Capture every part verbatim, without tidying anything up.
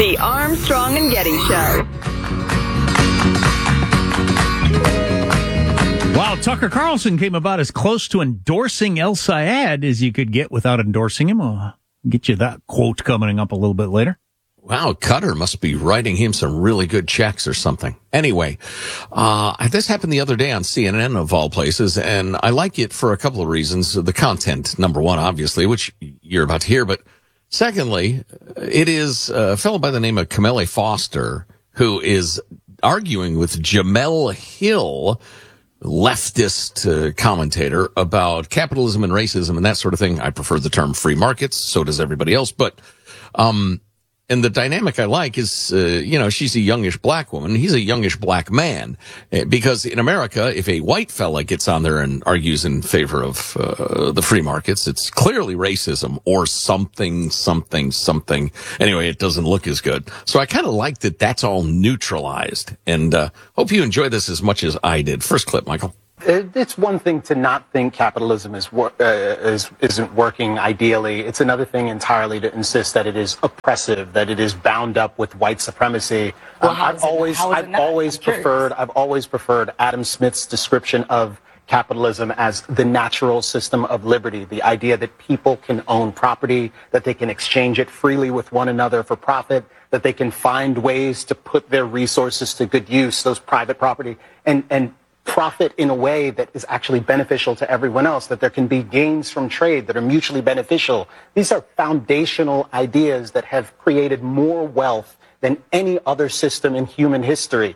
The Armstrong and Getty Show. Wow, Tucker Carlson came about as close to endorsing El Sayed as you could get without endorsing him. I'll get you that quote coming up a little bit later. Wow, Qatar must be writing him some really good checks or something. Anyway, uh, this happened the other day on C N N of all places, and I like it for a couple of reasons. The content, number one, obviously, which you're about to hear, but secondly, it is a fellow by the name of Kamele Foster who is arguing with Jamel Hill, leftist uh, commentator, about capitalism and racism and that sort of thing. I prefer the term free markets. So does everybody else. But, um, and the dynamic I like is, uh, you know, she's a youngish black woman. He's a youngish black man. Uh, because in America, if a white fella gets on there and argues in favor of uh, the free markets, it's clearly racism or something, something, something. Anyway, it doesn't look as good. So I kind of like that that's all neutralized. And uh hope you enjoy this as much as I did. First clip, Michael. It's one thing to not think capitalism is, wor- uh, is isn't working ideally. It's another thing entirely to insist that it is oppressive, that it is bound up with white supremacy. Well, um, how I've is it- always, how is it I've not? always I'm curious. preferred, I've always preferred Adam Smith's description of capitalism as the natural system of liberty. The idea that people can own property, that they can exchange it freely with one another for profit, that they can find ways to put their resources to good use, those private property, and and. profit in a way that is actually beneficial to everyone else, that there can be gains from trade that are mutually beneficial. These are foundational ideas that have created more wealth than any other system in human history.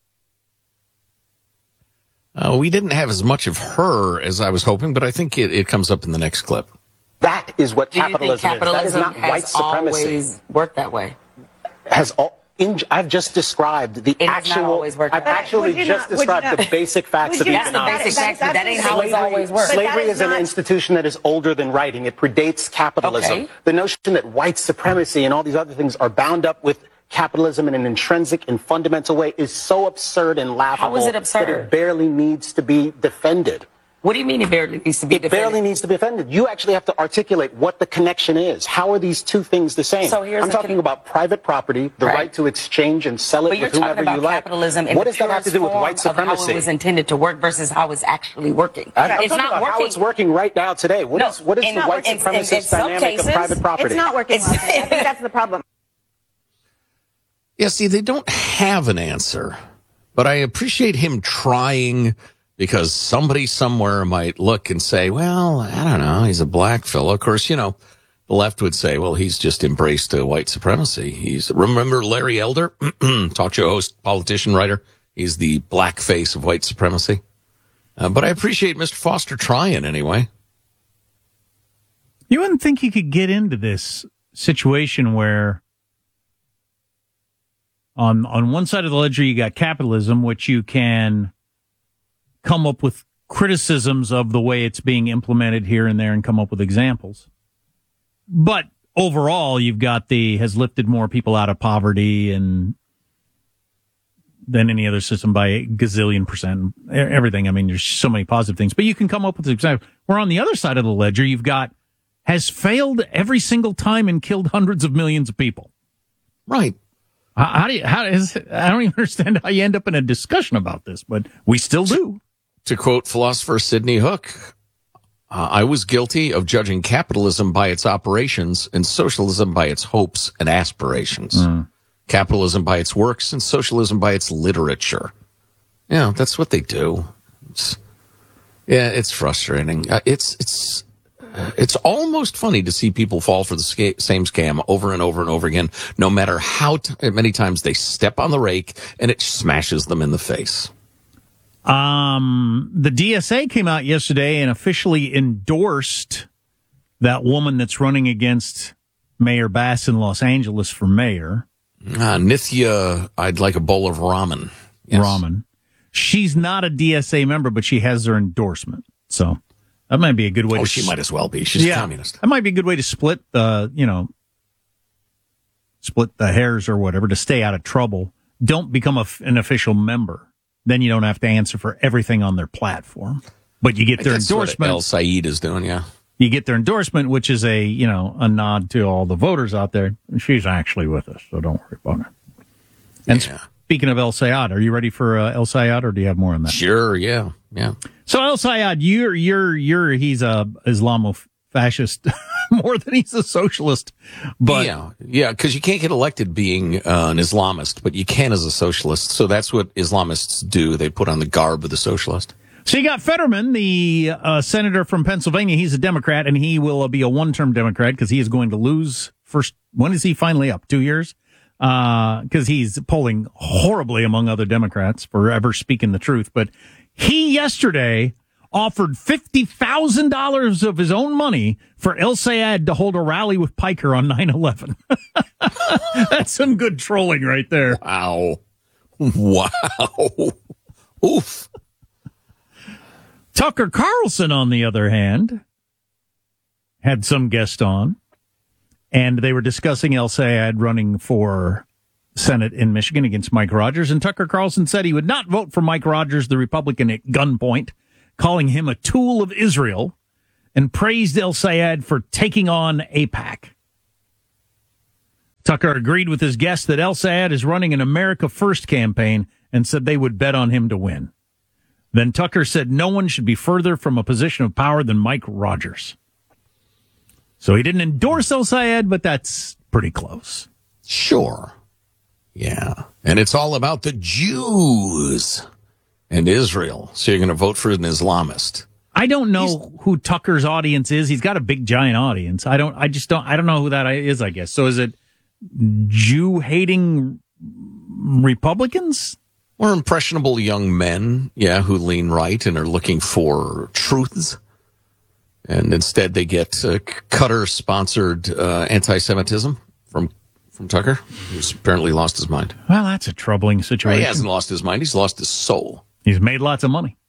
Uh, we didn't have as much of her as I was hoping, but I think it, it comes up in the next clip. That is what Do you think capitalism, capitalism is. That is not has white supremacy. always worked that way? Has all, in, I've just described the It has not actual. always worked I've that way. actually Would you just not- would you described not- the basic facts would of you That's not- the economics. basic that- facts, that's but that ain't how it's slavery- always worked. but that Slavery is an not- institution that is older than writing. It predates capitalism. Okay. The notion that white supremacy and all these other things are bound up with capitalism in an intrinsic and fundamental way is so absurd and laughable How is it that absurd? it barely needs to be defended. What do you mean it barely needs to be It defended? barely needs to be defended. You actually have to articulate what the connection is. How are these two things the same? So here's I'm the talking con- about private property, the Right. right to exchange and sell it But you're with whomever talking about you like. capitalism in What the does that have to purest do with form white of how supremacy? it was intended to work versus how it's actually working. I- I'm It's talking not about working. how it's working right now today. What No, is what is in- the white in- in- in supremacist some dynamic cases, of private property? It's not working It's- well today. I think that's the problem. Yeah, see, they don't have an answer, but I appreciate him trying, because somebody somewhere might look and say, well, I don't know, he's a black fellow. Of course, you know, the left would say, well, he's just embraced uh, white supremacy. He's, remember Larry Elder, talk show host, politician, writer? He's the black face of white supremacy. Uh, but I appreciate Mister Foster trying anyway. You wouldn't think you could get into this situation where on on one side of the ledger you got capitalism, which you can come up with criticisms of the way it's being implemented here and there and come up with examples. But overall, you've got the has lifted more people out of poverty and than any other system by a gazillion percent. Everything. I mean, there's so many positive things, but you can come up with examples. Where on the other side of the ledger, you've got has failed every single time and killed hundreds of millions of people. Right. How, how do you, how is, I don't even understand how you end up in a discussion about this, but we still do. To quote philosopher Sidney Hook, uh, I was guilty of judging capitalism by its operations and socialism by its hopes and aspirations. Mm. Capitalism by its works and socialism by its literature. Yeah, that's what they do. It's, yeah, it's frustrating. Uh, it's it's uh, it's almost funny to see people fall for the sca- same scam over and over and over again, no matter how t- many times they step on the rake and it smashes them in the face. Um, the D S A came out yesterday and officially endorsed that woman that's running against Mayor Bass in Los Angeles for mayor. Uh, Nithya, I'd like a bowl of ramen. Yes. Ramen. She's not a D S A member, but she has her endorsement. So that might be a good way Oh, to... she might as well be. She's yeah, a communist. That might be a good way to split the, you know, split the hairs or whatever to stay out of trouble. Don't become a, an official member. Then you don't have to answer for everything on their platform. But you get their That's endorsement. what El Sayed is doing, yeah. you get their endorsement, which is a, you know, a nod to all the voters out there. She's actually with us, so don't worry about it. And Yeah. speaking of El Sayed, are you ready for uh, El Sayed, or do you have more on that? Sure, yeah, yeah. So El Sayed, you're, you're, you're, he's a Islamo-fascist more than he's a socialist. But yeah, yeah, because you can't get elected being uh, an Islamist, but you can as a socialist. So that's what Islamists do. They put on the garb of the socialist. so you got Fetterman, the uh, senator from Pennsylvania. He's a Democrat, and he will uh, be a one-term Democrat because he is going to lose first. When is he finally up? Two years? Because uh, he's polling horribly among other Democrats for ever speaking the truth. But he yesterday offered fifty thousand dollars of his own money for El Sayed to hold a rally with Piker on nine eleven. That's some good trolling right there. Wow. Wow. Oof. Tucker Carlson, on the other hand, had some guest on, and they were discussing El Sayed running for Senate in Michigan against Mike Rogers, and Tucker Carlson said he would not vote for Mike Rogers, the Republican, at gunpoint, calling him a tool of Israel, and praised El Sayed for taking on AIPAC. Tucker agreed with his guest that El Sayed is running an America First campaign and said they would bet on him to win. Then Tucker said no one should be further from a position of power than Mike Rogers. So he didn't endorse El Sayed, but that's pretty close. Sure. Yeah. And it's all about the Jews and Israel. So you're going to vote for an Islamist. I don't know He's, who Tucker's audience is. He's got a big giant audience. I don't, I just don't, I don't know who that is, I guess. So is it Jew-hating Republicans? Or impressionable young men, yeah, who lean right and are looking for truths. And instead they get uh, Qatar-sponsored uh, anti-Semitism from from Tucker, who's apparently lost his mind. Well, that's a troubling situation. He hasn't lost his mind. He's lost his soul. He's made lots of money.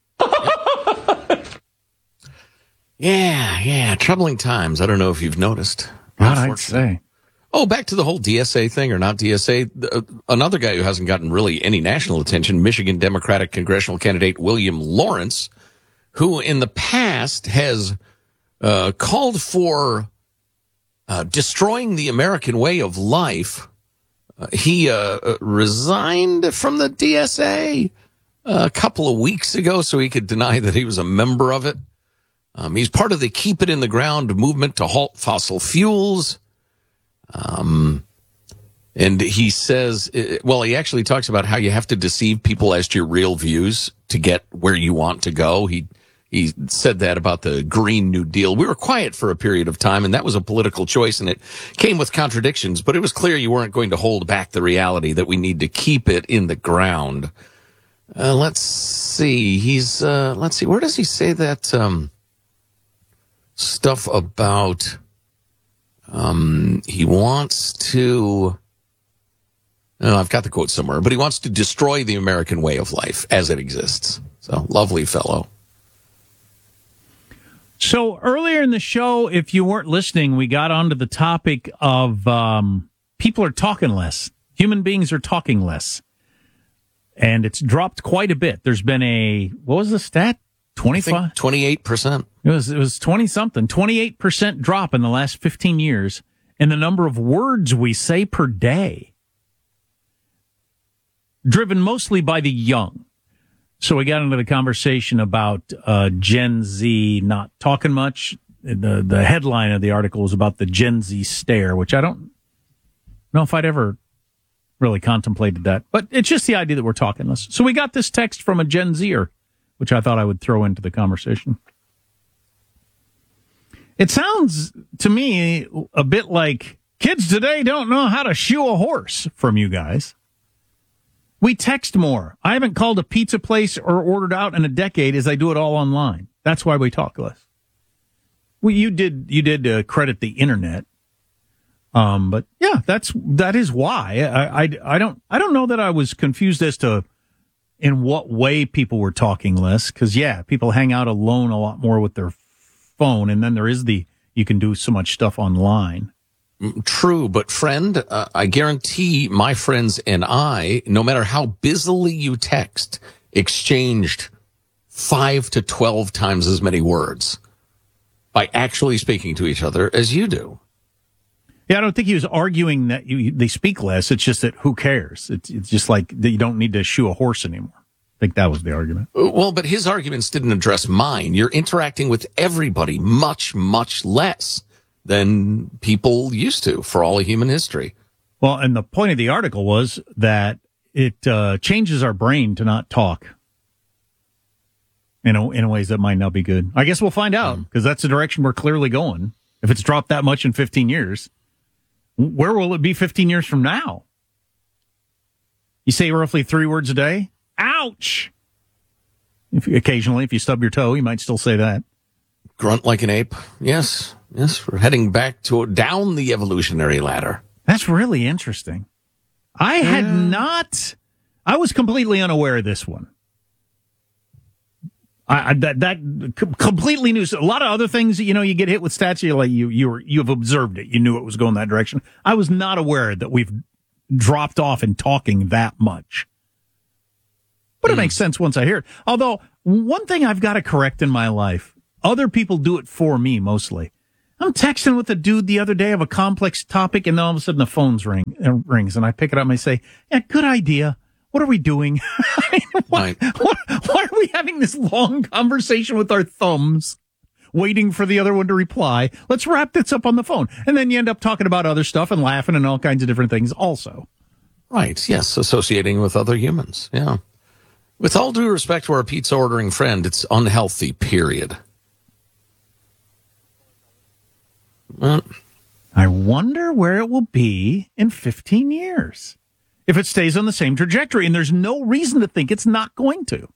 Yeah, yeah, troubling times. I don't know if you've noticed. What I'd say. Oh, back to the whole D S A thing or not D S A. Uh, another guy who hasn't gotten really any national attention, Michigan Democratic congressional candidate William Lawrence, who in the past has uh, called for uh, destroying the American way of life. Uh, he uh, resigned from the D S A a couple of weeks ago so he could deny that he was a member of it. Um, he's part of the Keep It in the Ground movement to halt fossil fuels. Um, and he says, well, he actually talks about how you have to deceive people as to your real views to get where you want to go. He, he said that about the Green New Deal. We were quiet for a period of time, and that was a political choice, and it came with contradictions, but it was clear you weren't going to hold back the reality that we need to keep it in the ground. Uh, let's see. He's, uh, let's see. Where does he say that, um, stuff about, um, he wants to, oh, I've got the quote somewhere, but he wants to destroy the American way of life as it exists. So, lovely fellow. So earlier in the show, if you weren't listening, we got onto the topic of um, people are talking less. Human beings are talking less. And it's dropped quite a bit. There's been a, what was the stat? twenty-five? twenty-eight percent. It was, it was twenty something, twenty-eight percent drop in the last fifteen years in the number of words we say per day. Driven mostly by the young. So we got into the conversation about uh, Gen Z not talking much. The the headline of the article was about the Gen Z stare, which I don't know if I'd ever really contemplated that. But it's just the idea that we're talking less. So we got this text from a Gen Zer, which I thought I would throw into the conversation. It sounds to me a bit like kids today don't know how to shoe a horse from you guys. We text more. I haven't called a pizza place or ordered out in a decade as I do it all online. That's why we talk less. Well, you did, you did uh, credit the internet. Um, but yeah, that's, that is why I, I, I don't, I don't know that I was confused as to in what way people were talking less. Cause yeah, people hang out alone a lot more with their phone. And then there is the, you can do so much stuff online. True, but friend, uh, I guarantee my friends and I, no matter how busily you text, exchanged five to twelve times as many words by actually speaking to each other as you do. Yeah, I don't think he was arguing that you, they speak less. It's just that who cares? It's, it's just like that you don't need to shoe a horse anymore. I think that was the argument. Well, but his arguments didn't address mine. You're interacting with everybody much, much less than people used to for all of human history. Well, and the point of the article was that it uh, changes our brain to not talk in a, in ways that might not be good. I guess we'll find out, because that's the direction we're clearly going. If it's dropped that much in fifteen years, where will it be fifteen years from now? You say roughly three words a day? Ouch! If you, occasionally, if you stub your toe, you might still say that. Grunt like an ape. Yes, yes, we're heading back to down the evolutionary ladder. That's really interesting. I had yeah. not, I was completely unaware of this one. I, I that, that completely new. A lot of other things, you know, you get hit with stats, you're like, you, you were, you've observed it. You knew it was going that direction. I was not aware that we've dropped off in talking that much. But it mm. makes sense once I hear it. Although, one thing I've got to correct in my life, other people do it for me mostly. I'm texting with a dude the other day of a complex topic, and then all of a sudden the phone's ring uh, rings, and I pick it up and I say, "Yeah, good idea. What are we doing? I mean, what, right. what, why are we having this long conversation with our thumbs, waiting for the other one to reply? Let's wrap this up on the phone." And then you end up talking about other stuff and laughing and all kinds of different things also. Right. Yes. Associating with other humans. Yeah. With all due respect to our pizza ordering friend, it's unhealthy, period. Well, I wonder where it will be in fifteen years if it stays on the same trajectory, and there's no reason to think it's not going to.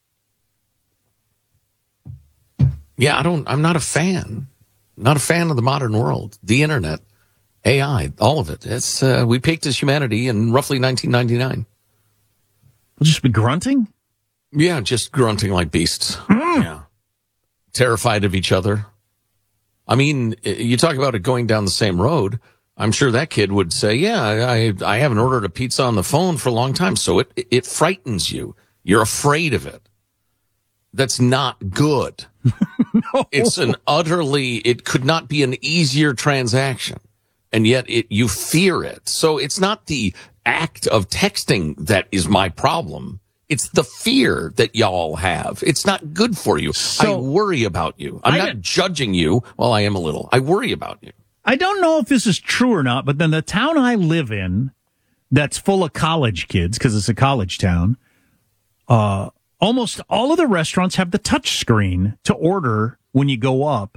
Yeah, I don't, I'm not a fan. Not a fan of the modern world, the internet, A I, all of it. It's, uh, we peaked as humanity in roughly nineteen ninety-nine. We'll just be grunting? Yeah, just grunting like beasts. Mm. Yeah. Terrified of each other. I mean, you talk about it going down the same road. I'm sure that kid would say, yeah, I, I haven't ordered a pizza on the phone for a long time. So it, it frightens you. You're afraid of it. That's not good. No. It's an utterly, it could not be an easier transaction. And yet it, you fear it. So it's not the act of texting that is my problem. It's the fear that y'all have. It's not good for you. So, I worry about you. I'm I not did, judging you. Well, I am a little. I worry about you. I don't know if this is true or not, but then the town I live in that's full of college kids, because it's a college town, uh, almost all of the restaurants have the touch screen to order when you go up.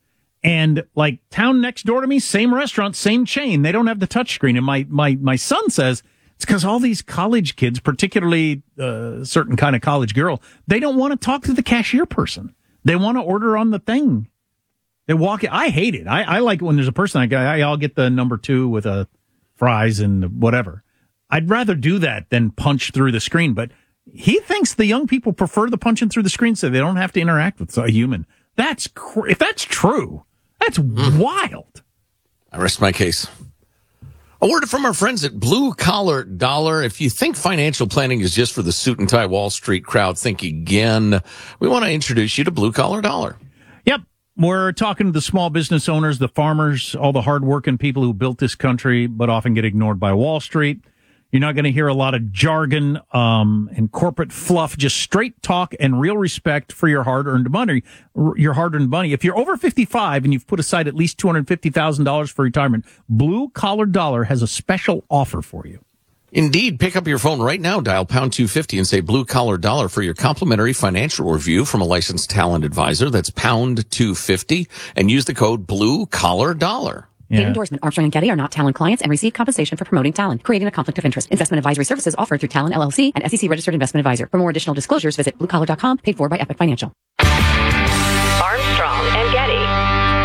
And like town next door to me, same restaurant, same chain, they don't have the touch screen. And my, my, my son says, it's because all these college kids, particularly a uh, certain kind of college girl, they don't want to talk to the cashier person. They want to order on the thing. They walk it. I hate it. I, I like it when there's a person. I, I, I'll get the number two with a fries and whatever. I'd rather do that than punch through the screen. But he thinks the young people prefer the punching through the screen so they don't have to interact with a human. That's cr- if that's true, that's mm. wild. I rest my case. A word from our friends at Blue Collar Dollar. If you think financial planning is just for the suit and tie Wall Street crowd, think again. We want to introduce you to Blue Collar Dollar. Yep. We're talking to the small business owners, the farmers, all the hardworking people who built this country, but often get ignored by Wall Street. You're not going to hear a lot of jargon um, and corporate fluff, just straight talk and real respect for your hard-earned money. Your hard-earned money. If you're over fifty-five and you've put aside at least two hundred fifty thousand dollars for retirement, Blue Collar Dollar has a special offer for you. Indeed. Pick up your phone right now, dial pound two fifty and say Blue Collar Dollar for your complimentary financial review from a licensed talent advisor. That's pound two fifty and use the code Blue Collar Dollar. Yeah. Paid endorsement. Armstrong and Getty are not Talon clients and receive compensation for promoting Talon, creating a conflict of interest. Investment advisory services offered through Talon L L C and S E C registered investment advisor. For more additional disclosures, visit blue collar dot com, paid for by Epic Financial. Armstrong and Getty.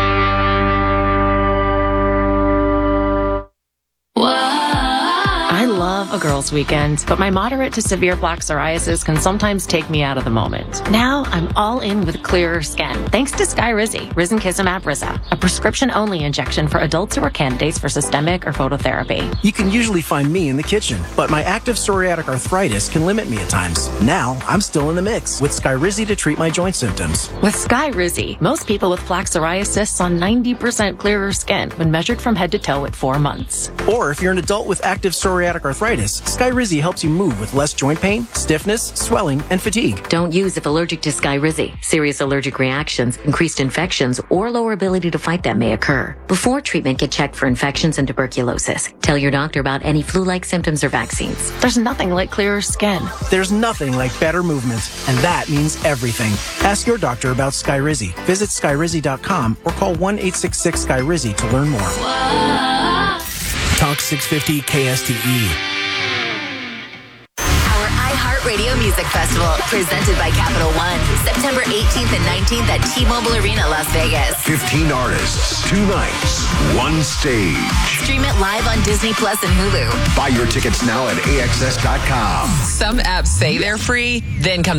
I love a girls' weekend, but my moderate to severe plaque psoriasis can sometimes take me out of the moment. Now I'm all in with clearer skin, thanks to Skyrizi, risankizumab Riza, a prescription-only injection for adults who are candidates for systemic or phototherapy. You can usually find me in the kitchen, but my active psoriatic arthritis can limit me at times. Now I'm still in the mix with Skyrizi to treat my joint symptoms. With Skyrizi, most people with plaque psoriasis saw ninety percent clearer skin when measured from head to toe at four months. Or if you're an adult with active psoriatic arthritis, Skyrizi helps you move with less joint pain, stiffness, swelling, and fatigue. Don't use if allergic to Skyrizi. Serious allergic reactions, increased infections, or lower ability to fight them may occur. Before treatment, get checked for infections and tuberculosis. Tell your doctor about any flu-like symptoms or vaccines. There's nothing like clearer skin. There's nothing like better movement, and that means everything. Ask your doctor about Skyrizi. Visit Skyrizi dot com or call one eight six six Skyrizi to learn more. Talk six fifty K S T E. Our iHeartRadio Music Festival, presented by Capital One, September eighteenth and nineteenth at T-Mobile Arena, Las Vegas. fifteen artists, two nights, one stage. Stream it live on Disney Plus and Hulu. Buy your tickets now at A X S dot com. Some apps say they're free, then come